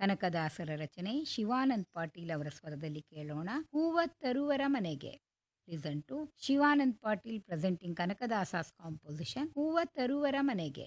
ಕನಕದಾಸರ ರಚನೆ ಶಿವಾನಂದ್ ಪಾಟೀಲ್ ಅವರ ಸ್ವರದಲ್ಲಿ ಕೇಳೋಣ. ಹೂವ ತರುವರ ಮನೆಗೆ. Listen to Shivanand Patil presenting ಕನಕದಾಸಾಸ್ composition ಹೂವ ತರುವರ ಮನೆಗೆ.